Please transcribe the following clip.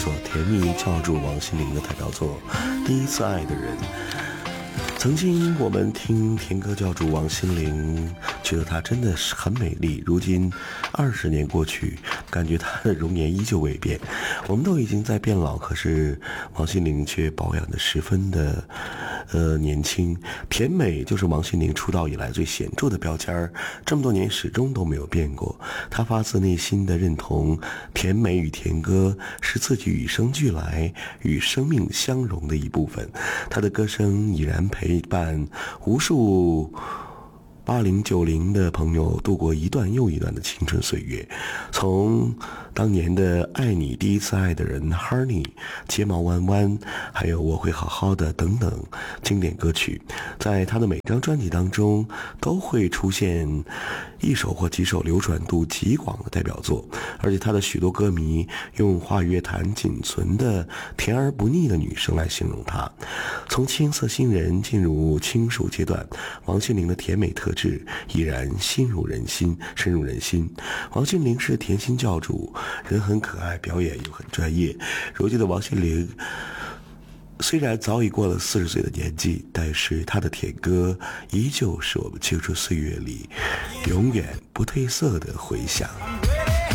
甜蜜教主王心凌的代表作《第一次爱的人》。曾经我们听甜歌教主王心凌，觉得她真的是很美丽。如今20年过去，感觉她的容颜依旧未变。我们都已经在变老，可是王心凌却保养得十分的年轻。甜美就是王心凌出道以来最显著的标签，这么多年始终都没有变过。她发自内心的认同甜美与甜歌是自己与生俱来与生命相融的一部分。她的歌声已然陪伴无数80、90的朋友度过一段又一段的青春岁月，从当年的爱你、第一次爱的人、Honey、睫毛弯弯，还有我会好好的等等经典歌曲，在他的每张专辑当中都会出现一首或几首流传度极广的代表作，而且他的许多歌迷用华语乐坛仅存的甜而不腻的女声来形容她。从青涩新人进入轻熟阶段，王心凌的甜美特质依然深入人心。王心凌是甜心教主，人很可爱，表演又很专业。如今的王心凌虽然早已过了40岁的年纪，但是她的甜歌依旧是我们青春岁月里永远不褪色的回响。